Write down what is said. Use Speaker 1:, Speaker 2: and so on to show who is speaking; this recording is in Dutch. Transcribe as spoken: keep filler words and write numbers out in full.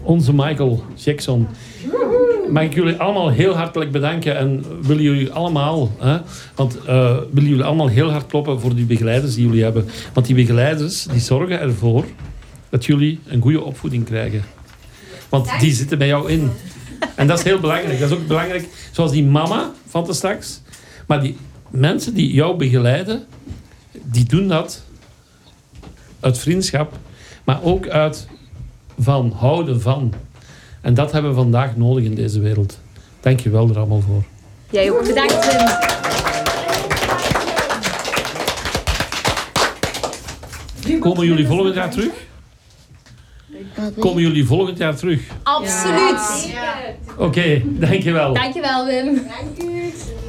Speaker 1: onze Michael Jackson. Mag ik jullie allemaal heel hartelijk bedanken en willen jullie allemaal, hè, want uh, willen jullie allemaal heel hard kloppen voor die begeleiders die jullie hebben. Want die begeleiders die zorgen ervoor dat jullie een goede opvoeding krijgen. Want die zitten bij jou in. En dat is heel belangrijk. Dat is ook belangrijk, zoals die mama van te straks. Maar die mensen die jou begeleiden, die doen dat uit vriendschap, maar ook uit van houden van. En dat hebben we vandaag nodig in deze wereld. Dank je wel er allemaal voor.
Speaker 2: Jij ook bedankt, Wim.
Speaker 1: Komen jullie volgend jaar terug? Komen jullie volgend jaar terug?
Speaker 2: Absoluut.
Speaker 1: Oké, okay, dankjewel.
Speaker 2: Dankjewel, Wim.
Speaker 3: Dank u.